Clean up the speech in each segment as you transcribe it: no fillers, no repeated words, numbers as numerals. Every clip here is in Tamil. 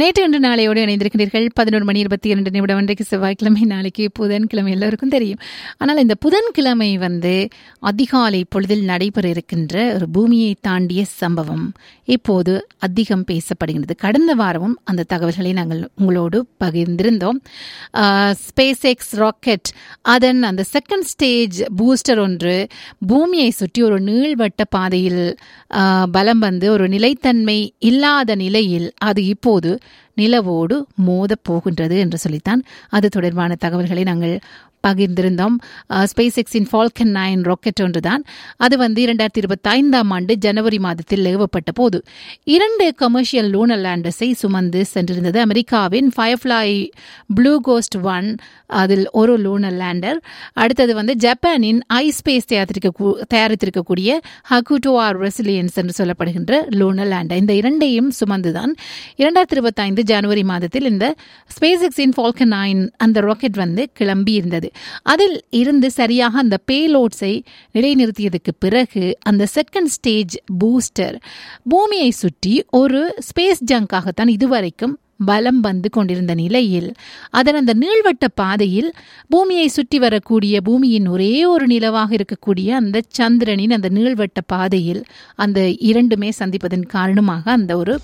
நேற்று இன்று நாளையோடு இணைந்திருக்கிறீர்கள். 11:22 அன்றைக்கு செவ்வாய்க்கிழமை, நாளைக்கு புதன்கிழமை, எல்லோருக்கும் தெரியும். ஆனால் இந்த புதன்கிழமை அதிகாலை பொழுதில் நடைபெற இருக்கின்ற ஒரு பூமியை தாண்டிய சம்பவம் இப்போது அதிகம் பேசப்படுகிறது. கடந்த வாரமும் அந்த தகவல்களை நாங்கள் உங்களோடு பகிர்ந்திருந்தோம். ஸ்பேஸ் எக்ஸ் ராக்கெட் அதன் அந்த செகண்ட் ஸ்டேஜ் பூஸ்டர் ஒன்று பூமியை சுற்றி ஒரு நீள்வட்ட பாதையில் பலம் வந்து ஒரு நிலைத்தன்மை இல்லாத நிலையில் அது இப்போது நிலவோடு மோதப் போகின்றது என்று சொல்லித்தான் அது தொடர்பான தகவல்களை நாங்கள் பகிர்ந்திருந்தோம். ஸ்பேஸ் எக்ஸின் ஃபால்கன் 9 ராக்கெட் ஒன்றுதான். அது 2025 ஜனவரி மாதத்தில் ஏவப்பட்ட போது 2 கமர்ஷியல் லூனர் லேண்டர்ஸை சுமந்து சென்றிருந்தது. அமெரிக்காவின் ஃபயர்ஃப்ளை ப்ளூ கோஸ்ட் 1 அதில் ஒரு லூனர் லேண்டர், அடுத்தது ஜப்பானின் ஐஸ்பேஸ் தயாரித்திருக்கக்கூடிய ஹகுட்டோ ரெசிலியன்ஸ் என்று சொல்லப்படுகின்ற லூனர் லேண்டர். இந்த இரண்டையும் சுமந்துதான் 2025 ஜனவரி மாதத்தில் இந்த ஸ்பேஸ் எக்ஸின் ஃபால்கன் 9 அந்த ராக்கெட் கிளம்பி இருந்தது. அதில் இருந்து சரியாக அந்த பேலோட்ஸை நிலைநிறுத்தியதுக்கு பிறகு அந்த செகண்ட் ஸ்டேஜ் பூஸ்டர் பூமியை சுற்றி ஒரு ஸ்பேஸ் ஜங்காகத்தான் இதுவரைக்கும் பலம் வந்து கொண்டிருந்த நிலையில் அதன் அந்த நீள்வட்ட பாதையில் பூமியை சுற்றி வரக்கூடிய பூமியின் ஒரே ஒரு நிலவாக இருக்கக்கூடிய அந்த சந்திரனின் அந்த நீள்வட்ட பாதையில் அந்த இரண்டுமே சந்திப்பதன் காரணமாக அந்த ஒரு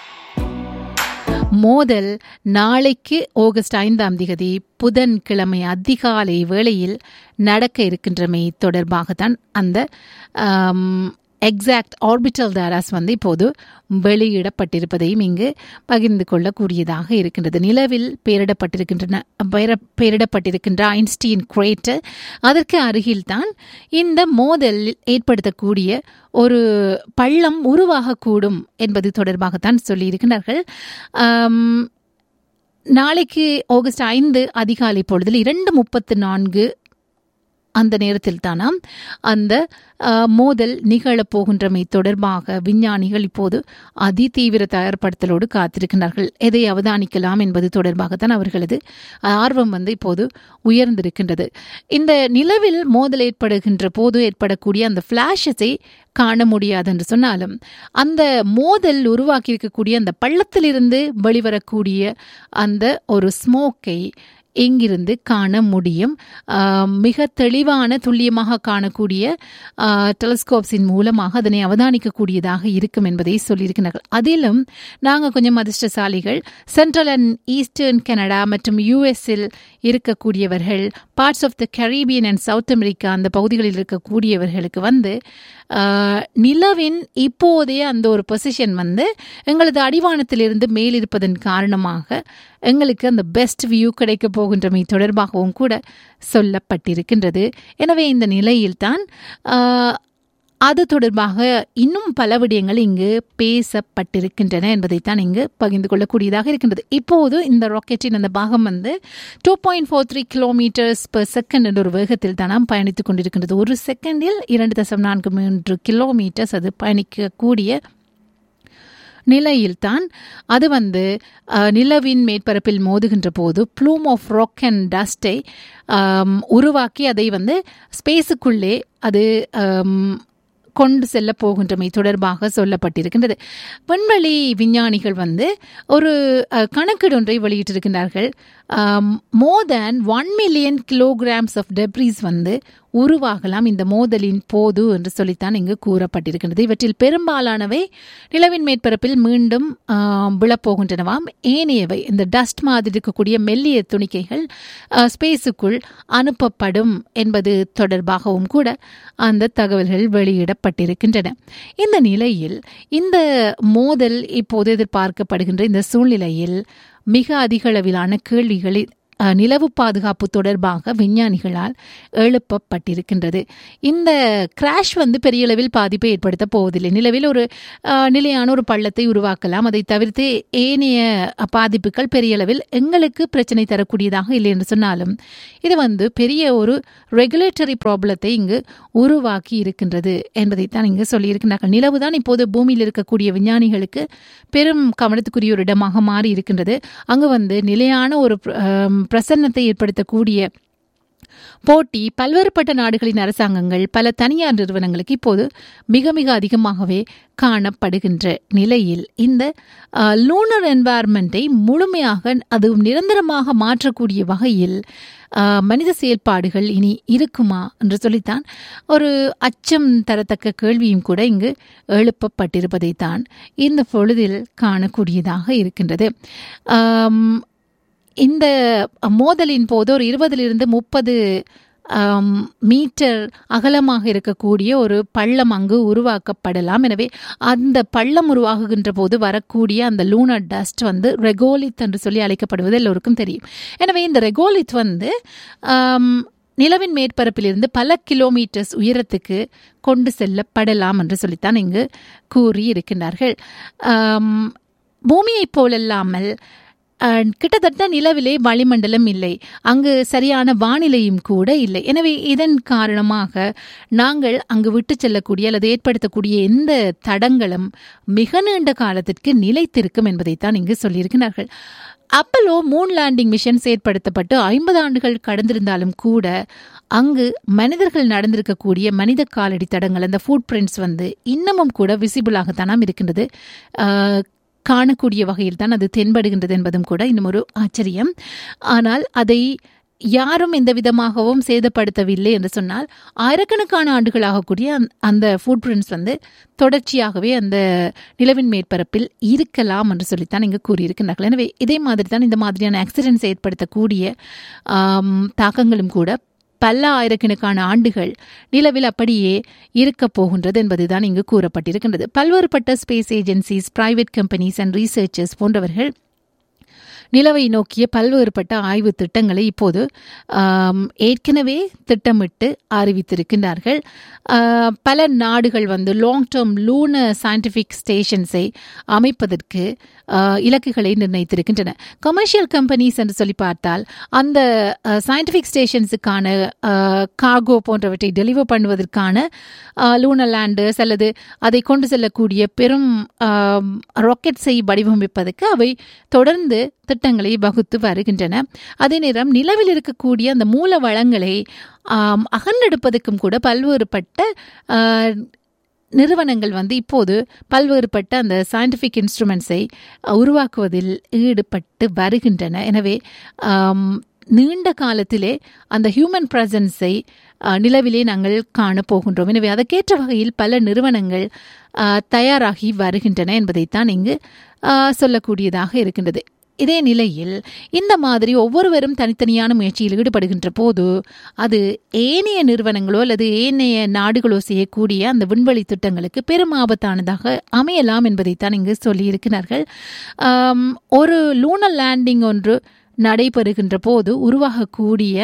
மோதல் நாளைக்கு ஆகஸ்ட் 5 புதன்கிழமை அதிகாலை வேளையில் நடக்க இருக்கின்றமை தொடர்பாகத்தான் அந்த எக்ஸாக்ட் ஆர்பிட்டல் டேட்டாஸ் இப்போது வெளியிடப்பட்டிருப்பதையும் இங்கு பகிர்ந்து கொள்ளக்கூடியதாக இருக்கின்றது. நிலவில் பெயரிடப்பட்டிருக்கின்ற ஐன்ஸ்டீன் கிரேட்டர் அதற்கு அருகில்தான் இந்த மோதல் ஏற்படுத்தக்கூடிய ஒரு பள்ளம் உருவாகக்கூடும் என்பது தொடர்பாகத்தான் சொல்லியிருக்கிறார்கள். நாளைக்கு ஆகஸ்ட் 5 அதிகாலை பொழுதில் 2:34 அந்த நேரத்தில் தானாம் அந்த மோதல் நிகழப்போகின்றமை தொடர்பாக விஞ்ஞானிகள் இப்போது அதிதீவிர தயார்படுத்தலோடு காத்திருக்கிறார்கள். எதை அவதானிக்கலாம் என்பது தொடர்பாகத்தான் அவர்களது ஆர்வம் இப்போது உயர்ந்திருக்கின்றது. இந்த நிலவில் மோதல் ஏற்படுகின்ற போது ஏற்படக்கூடிய அந்த பிளாஷஸை காண முடியாது என்று சொன்னாலும் அந்த மோதல் உருவாக்கியிருக்கக்கூடிய அந்த பள்ளத்திலிருந்து வெளிவரக்கூடிய அந்த ஒரு ஸ்மோக்கை இங்கிருந்து காண முடியும். மிக தெளிவான துல்லியமாக காணக்கூடிய டெலிஸ்கோப்ஸின் மூலமாக அதனை அவதானிக்கக்கூடியதாக இருக்கும் என்பதை சொல்லியிருக்கிறார்கள். அதிலும் நாங்கள் கொஞ்சம் அதிர்ஷ்டசாலிகள். சென்ட்ரல் அண்ட் ஈஸ்டர்ன் கனடா மற்றும் யூஎஸ்இல் இருக்கக்கூடியவர்கள், parts of the Caribbean and south America அந்த பகுதிகளில் இருக்கக்கூடியவர்களுக்கு நிலவின் இப்போதைய அந்த ஒரு பொசிஷன் எங்களது அடிவானத்திலிருந்து மேலிருப்பதன் காரணமாக எங்களுக்கு அந்த பெஸ்ட் வியூ கிடைக்க போகின்றமை தொடர்பாகவும் கூட சொல்லப்பட்டிருக்கின்றது. எனவே இந்த நிலையில்தான் அது தொடர்பாக இன்னும் பல விடயங்கள் இங்கு பேசப்பட்டிருக்கின்றன என்பதைத்தான் இங்கு பகிர்ந்து கொள்ளக்கூடியதாக இருக்கின்றது. இப்போது இந்த ராக்கெட்டின் அந்த பாகம் 2.43 கிலோமீட்டர்ஸ் பெர் செகண்ட் என்ற ஒரு வேகத்தில் தான் பயணித்துக் கொண்டிருக்கின்றது. ஒரு செகண்டில் 2.43 கிலோமீட்டர்ஸ் அது பயணிக்கக்கூடிய நிலையில்தான் அது நிலவின் மேற்பரப்பில் மோதுகின்ற போது ப்ளூம் ஆஃப் ராக் அண்ட் டஸ்டை உருவாக்கி அதை ஸ்பேஸுக்குள்ளே அது கொண்டு செல்ல போகின்றமை தொடர்பாக சொல்லப்பட்டிருக்கின்றது. விண்வெளி விஞ்ஞானிகள் ஒரு கணக்கீடு ஒன்றை வெளியிட்டிருக்கிறார்கள். மோர் தேன் 1 மில்லியன் கிலோகிராம்ஸ் ஆஃப் டெப்ரீஸ் உருவாகலாம் இந்த மோதலின் போது என்று சொல்லித்தான் இங்கு கூறப்பட்டிருக்கின்றது. இவற்றில் பெரும்பாலானவை நிலவின் மேற்பரப்பில் மீண்டும் விழப்போகின்றனவாம். ஏனையவை இந்த டஸ்ட் மாதிரி இருக்கக்கூடிய மெல்லிய துணிக்கைகள் ஸ்பேஸுக்குள் அனுப்பப்படும் என்பது தொடர்பாகவும் கூட அந்த தகவல்கள் வெளியிடப்பட்டிருக்கின்றன. இந்த நிலையில் இந்த மோதல் இப்போது எதிர்பார்க்கப்படுகின்ற இந்த சூழ்நிலையில் மிக அதிக அளவிலான கேள்விகளை நிலவு பாதுகாப்பு தொடர்பாக விஞ்ஞானிகளால் எழுப்பப்பட்டிருக்கின்றது. இந்த கிராஷ் பெரிய அளவில் பாதிப்பை ஏற்படுத்த போவதில்லை. நிலவில் ஒரு நிலையான ஒரு பள்ளத்தை உருவாக்கலாம். அதை தவிர்த்து ஏனைய பாதிப்புகள் பெரிய அளவில் எங்களுக்கு பிரச்சனை தரக்கூடியதாக இல்லை என்று சொன்னாலும் இது பெரிய ஒரு ரெகுலேட்டரி ப்ராப்ளத்தை இங்கு உருவாக்கி இருக்கின்றது என்பதைத்தான் இங்கு சொல்லியிருக்கிறார்கள். நிலவுதான் இப்போது பூமியில் இருக்கக்கூடிய விஞ்ஞானிகளுக்கு பெரும் கவனத்துக்குரிய ஒரு இடமாக மாறி இருக்கின்றது. அங்கு நிலையான ஒரு பிரசன்னத்தை ஏற்படுத்தக்கூடிய போட்டி பல்வேறுபட்ட நாடுகளின் அரசாங்கங்கள் பல தனியார் நிறுவனங்களுக்கு இப்போது மிக மிக அதிகமாகவே காணப்படுகின்ற நிலையில் இந்த லூனர் என்வாயர்மெண்ட்டை முழுமையாக அதுவும் நிரந்தரமாக மாற்றக்கூடிய வகையில் மனித செயல்பாடுகள் இனி இருக்குமா என்று சொல்லித்தான் ஒரு அச்சம் தரத்தக்க கேள்வியும் கூட இங்கு எழுப்பப்பட்டிருப்பதைத்தான் இந்த பொழுதில் காணக்கூடியதாக இருக்கின்றது. இந்த மோதலின் போது ஒரு 20-30 மீட்டர் அகலமாக இருக்கக்கூடிய ஒரு பள்ளம் அங்கு உருவாக்கப்படலாம். எனவே அந்த பள்ளம் உருவாகுகின்ற போது வரக்கூடிய அந்த லூனர் டஸ்ட் வந்து ரெகோலித் என்று சொல்லி அழைக்கப்படுவது எல்லோருக்கும் தெரியும். எனவே இந்த ரெகோலித் வந்து நிலவின் மேற்பரப்பிலிருந்து பல கிலோமீட்டர்ஸ் உயரத்துக்கு கொண்டு செல்லப்படலாம் என்று சொல்லித்தான் இங்கு கூறியிருக்கின்றார்கள். பூமியைப் போலல்லாமல் கிட்டத்தட்ட நிலவிலே வளிமண்டலம் இல்லை, அங்கு சரியான வானிலையும் கூட இல்லை. எனவே இதன் காரணமாக நாங்கள் அங்கு விட்டு செல்லக்கூடிய அல்லது ஏற்படுத்தக்கூடிய எந்த தடங்களும் மிக நீண்ட காலத்திற்கு நிலைத்திருக்கும் என்பதைத்தான் இங்கு சொல்லியிருக்கிறார்கள். அப்பல்லோ மூன் லேண்டிங் மிஷன் செயற்படுத்தப்பட்டு 50 ஆண்டுகள் கடந்திருந்தாலும் கூட அங்கு மனிதர்கள் நடந்திருக்கக்கூடிய மனித காலடி தடங்கள் அந்த ஃபுட் பிரிண்ட்ஸ் வந்து இன்னமும் கூட விசிபிளாகத்தானாம் இருக்கின்றது. காணக்கூடிய வகையில் தான் அது தென்படுகின்றது என்பதும் கூட இன்னும் ஒரு ஆச்சரியம். ஆனால் அதை யாரும் எந்த விதமாகவும் சேதப்படுத்தவில்லை என்று சொன்னால் ஆயிரக்கணக்கான ஆண்டுகளாகக்கூடிய அந்த ஃபுட் பிரிண்ட்ஸ் வந்து தொடர்ச்சியாகவே அந்த நிலவின் மேற்பரப்பில் இருக்கலாம் என்று சொல்லித்தான் இங்கு கூறியிருக்கிறார்கள். எனவே இதே மாதிரி தான் இந்த மாதிரியான ஆக்சிடென்ட்ஸ் ஏற்படுத்தக்கூடிய தாக்கங்களும் கூட பல ஆயிரக்கணக்கான ஆண்டுகள் நிலவில் அப்படியே இருக்க போகின்றது என்பதுதான் இங்கு கூறப்பட்டிருக்கின்றது. பல்வேறுபட்ட space agencies, private companies and researchers போன்றவர்கள் நிலவை நோக்கிய பல்வேறுபட்ட ஆய்வு திட்டங்களை இப்போது ஏற்கனவே திட்டமிட்டு அறிவித்திருக்கின்றார்கள். பல நாடுகள் வந்து லாங் டேர்ம் லூனர் சயின்டிஃபிக் ஸ்டேஷன்ஸை அமைப்பதற்கு இலக்குகளை நிர்ணயித்திருக்கின்றன. கமர்ஷியல் கம்பெனிஸ் என்று சொல்லி பார்த்தால் அந்த சயின்டிஃபிக் ஸ்டேஷன்ஸுக்கான கார்கோ போன்றவற்றை டெலிவர் பண்ணுவதற்கான லூனர் லேண்டர்ஸ் அல்லது அதை கொண்டு செல்லக்கூடிய பெரும் ராக்கெட்ஸை வடிவமைப்பதற்கு அவை தொடர்ந்து திட்டங்களை வகுத்து வருகின்றன. அதே நேரம் நிலவில் இருக்கக்கூடிய அந்த மூல வளங்களை அகன்றெடுப்பதற்கும் கூட பல்வேறுபட்ட நிறுவனங்கள் வந்து இப்போது பல்வேறுபட்ட அந்த சயின்டிஃபிக் இன்ஸ்ட்ருமெண்ட்ஸை உருவாக்குவதில் ஈடுபட்டு வருகின்றன. எனவே நீண்ட காலத்திலே அந்த ஹியூமன் பிரசன்ஸை நிலவிலே நாங்கள் காணப்போகின்றோம். எனவே அதற்கேற்ற வகையில் பல நிறுவனங்கள் தயாராகி வருகின்றன என்பதைத்தான் இங்கு சொல்லக்கூடியதாக இருக்கின்றது. இதே நிலையில் இந்த மாதிரி ஒவ்வொருவரும் தனித்தனியான முயற்சியில் ஈடுபடுகின்ற போது அது ஏனைய நிறுவனங்களோ அல்லது ஏனைய நாடுகளோ செய்யக்கூடிய அந்த விண்வெளி திட்டங்களுக்கு பெரும் ஆபத்தானதாக அமையலாம் என்பதைத்தான் இங்கு சொல்லியிருக்கிறார்கள். ஒரு லூனர் லேண்டிங் ஒன்று நடைபெறுகின்ற போது உருவாகக்கூடிய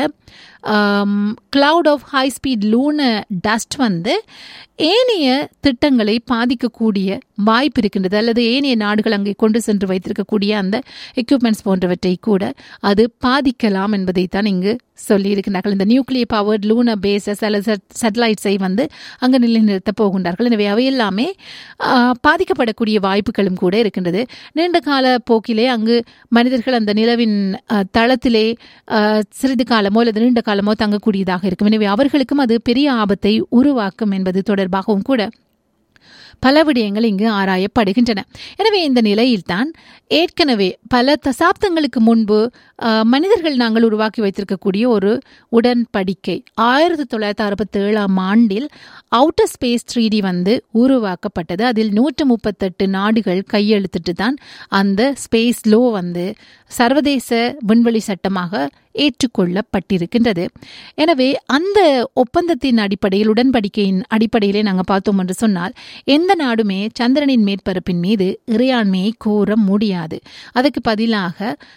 cloud of high speed lunar dust வந்து ஏனைய திட்டங்களை பாதிக்கக்கூடிய வாய்ப்பு இருக்கின்றது. அல்லது ஏனைய நாடுகள் அங்கே கொண்டு சென்று வைத்திருக்கக்கூடிய அந்த எக்யூப்மெண்ட்ஸ் போன்றவற்றை கூட அது பாதிக்கலாம் என்பதைத்தான் இங்கு சொல்லியிருக்கிறார்கள். இந்த நியூக்ளியர் பவர்ட் லூனர் பேசஸ் அல்லது சேட்டலைட்ஸை வந்து அங்கு நிலைநிறுத்த போகின்றார்கள். எனவே அவையெல்லாமே பாதிக்கப்படக்கூடிய வாய்ப்புகளும் கூட இருக்கின்றது. நீண்ட கால போக்கிலே அங்கு மனிதர்கள் அந்த நிலவின் தளத்திலே சிறிது காலமோ அல்லது நீண்ட காலமோ தங்கக்கூடியதாக இருக்கும். எனவே அவர்களுக்கும் அது பெரிய ஆபத்தை உருவாக்கும் என்பது தொடர்பாகவும் கூட பல விடயங்கள் இங்கு ஆராயப்படுகின்றன. எனவே இந்த நிலையில்தான் ஏற்கனவே பல தசாப்தங்களுக்கு முன்பு மனிதர்கள் நாங்கள் உருவாக்கி வைத்திருக்கக்கூடிய ஒரு உடன்படிக்கை 1967ஆம் ஆண்டில் அவுட்டர் ஸ்பேஸ் 3D வந்து உருவாக்கப்பட்டது. அதில் 138 நாடுகள் கையெழுத்திட்டு தான் அந்த ஸ்பேஸ் லோ வந்து சர்வதேச விண்வெளி சட்டமாக ஏற்றுக்கொள்ளப்பட்டிருக்கின்றது. எனவே அந்த ஒப்பந்தத்தின் அடிப்படையில், உடன்படிக்கையின் அடிப்படையிலே நாங்கள் பார்த்தோம் என்று சொன்னால் எந்த நாடுமே சந்திரனின் மேற்பரப்பின் மீது இறையாண்மையை கோர முடியாது. அதுக்கு பதிலாக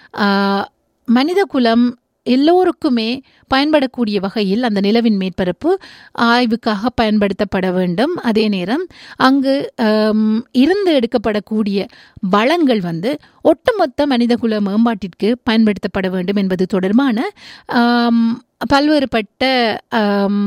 மனித குலம் எல்லோருக்குமே பயன்படக்கூடிய வகையில் அந்த நிலவின் மேற்பரப்பு ஆய்வுக்காக பயன்படுத்தப்பட வேண்டும். அதே நேரம் அங்கு இருந்து எடுக்கப்படக்கூடிய வளங்கள் வந்து ஒட்டுமொத்த மனிதகுல மேம்பாட்டிற்கு பயன்படுத்தப்பட வேண்டும் என்பது தொடர்பான பல்வேறுபட்ட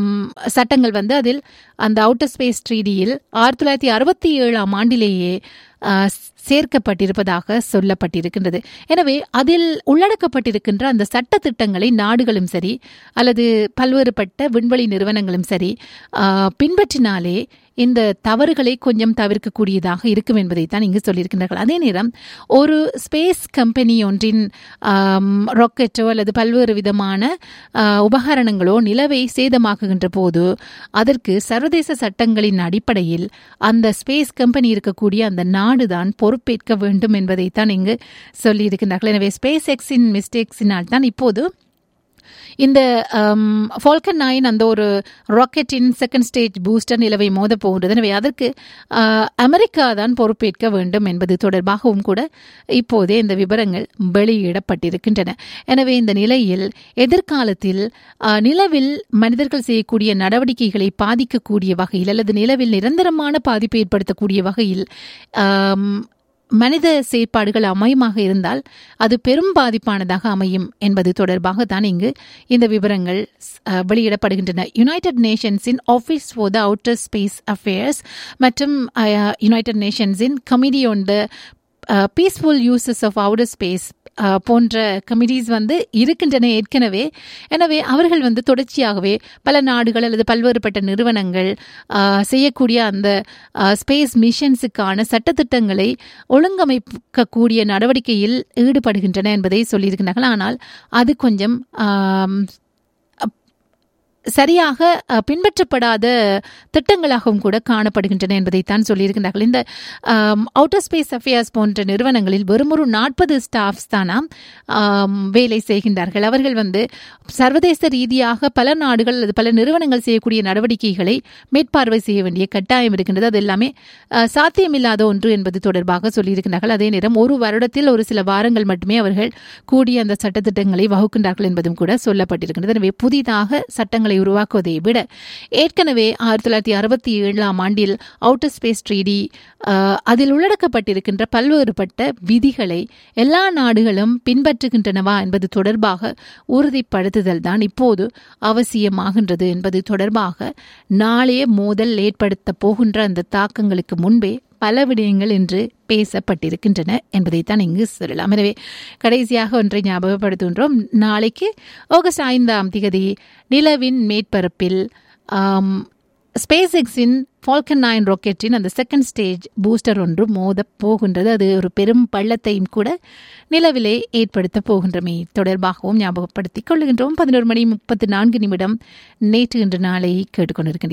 சட்டங்கள் வந்து அதில் அந்த அவுட்டர் ஸ்பேஸ் 3Dயில் 1967ஆம் ஆண்டிலேயே சேர்க்கப்பட்டிருப்பதாக சொல்லப்பட்டிருக்கின்றது. எனவே அதில் உள்ளடக்கப்பட்டிருக்கின்ற அந்த சட்ட திட்டங்களை நாடுகளும் சரி அல்லது பல்வேறுபட்ட விண்வெளி நிறுவனங்களும் சரி பின்பற்றினாலே இந்த தவறுகளை கொஞ்சம் தவிர்க்கக்கூடியதாக இருக்கும் என்பதைத்தான் இங்கு சொல்லியிருக்கின்றார்கள். அதே நேரம் ஒரு ஸ்பேஸ் கம்பெனி ஒன்றின் ராக்கெட்டோ அல்லது பல்வேறு விதமான உபகரணங்களோ நிலவை சேதமாக்குகின்ற போது அதற்கு சர்வதேச சட்டங்களின் அடிப்படையில் அந்த ஸ்பேஸ் கம்பெனி இருக்கக்கூடிய அந்த நாடுதான் பொறுப்பேற்க வேண்டும் என்பதைத்தான் இங்கு சொல்லியிருக்கின்றார்கள். எனவே ஸ்பேஸ் எக்ஸின் மிஸ்டேக்ஸினால் தான் இப்போது இந்த ஃபால்கன் 9 அந்த ஒரு ராக்கெட்டின் செகண்ட் ஸ்டேஜ் பூஸ்டர் நிலவை மோத போகின்றது. எனவே அதற்கு அமெரிக்கா தான் பொறுப்பேற்க வேண்டும் என்பது தொடர்பாகவும் கூட இப்போதே இந்த விவரங்கள் வெளியிடப்பட்டிருக்கின்றன. எனவே இந்த நிலையில் எதிர்காலத்தில் நிலவில் மனிதர்கள் செய்யக்கூடிய நடவடிக்கைகளை பாதிக்கக்கூடிய வகையில் அல்லது நிலவில் நிரந்தரமான பாதிப்பை ஏற்படுத்தக்கூடிய வகையில் மனித செயற்பாடுகள் அமையமாக இருந்தால் அது பெரும் பாதிப்பானதாக அமையும் என்பது தொடர்பாக தான் இங்கு இந்த விவரங்கள் வெளியிடப்படுகின்றன. United நேஷன்ஸின் office for the outer space affairs மற்றும் United நேஷன்ஸின் committee on the peaceful uses of outer space போன்ற கமிட்டிஸ் இருக்கின்றன ஏற்கனவே. எனவே அவர்கள் தொடர்ச்சியாகவே பல நாடுகள் அல்லது பல்வேறுபட்ட நிறுவனங்கள் செய்யக்கூடிய அந்த ஸ்பேஸ் மிஷன்ஸுக்கான சட்டத்திட்டங்களை ஒழுங்கமைக்கக்கூடிய நடவடிக்கையில் ஈடுபடுகின்றன என்பதை சொல்லியிருக்கிறார்கள். ஆனால் அது கொஞ்சம் சரியாக பின்பற்றப்படாத திட்டங்களாகவும் கூட காணப்படுகின்றன என்பதைத்தான் சொல்லியிருக்கிறார்கள். இந்த அவுட்டர் ஸ்பேஸ் அஃபேர்ஸ் போன்ற நிறுவனங்களில் வெறும் ஒரு 40 ஸ்டாஃப்ஸ் தானாம் வேலை செய்கின்றார்கள். அவர்கள் சர்வதேச ரீதியாக பல நாடுகள் அல்லது பல நிறுவனங்கள் செய்யக்கூடிய நடவடிக்கைகளை மேற்பார்வை செய்ய வேண்டிய கட்டாயம் இருக்கின்றது. அது எல்லாமே சாத்தியமில்லாத ஒன்று என்பது தொடர்பாக சொல்லியிருக்கிறார்கள். அதே நேரம் ஒரு வருடத்தில் ஒரு சில வாரங்கள் மட்டுமே அவர்கள் கூடிய அந்த சட்டத்திட்டங்களை வகுக்கின்றார்கள் என்பதும் கூட சொல்லப்பட்டிருக்கின்றது. எனவே புதிதாக சட்டங்களை உருவாக்குவதை விட ஏற்கனவே 1967ஆம் ஆண்டில் அவுட்டர் ஸ்பேஸ் ட்ரீடி அதில் உள்ளடக்கப்பட்டிருக்கின்ற பல்வேறுபட்ட விதிகளை எல்லா நாடுகளும் பின்பற்றுகின்றனவா என்பது தொடர்பாக உறுதிப்படுத்துதல் தான் இப்போது அவசியமாகின்றது என்பது தொடர்பாக நாளைய மோதல் ஏற்படுத்த போகின்ற அந்த தாக்கங்களுக்கு முன்பே பல விடயங்கள் இன்று பேசப்பட்டிருக்கின்றன என்பதைத்தான் இங்கு சொல்லலாம். எனவே கடைசியாக ஒன்றை ஞாபகப்படுத்துகின்றோம். நாளைக்கு ஆகஸ்ட் 5ஆம் தேதி நிலவின் மேற்பரப்பில் ஸ்பேஸ் எக்ஸின் ஃபால்கன் 9 ராக்கெட்டின் அந்த செகண்ட் ஸ்டேஜ் பூஸ்டர் ஒன்று மோத போகின்றது. அது ஒரு பெரும் பள்ளத்தையும் கூட நிலவிலே ஏற்படுத்த போகின்றமை தொடர்பாகவும் ஞாபகப்படுத்திக் கொள்ளுகின்றோம். 11:34 நேற்று இன்று நாளை கேட்டுக்கொண்டிருக்கின்றோம்.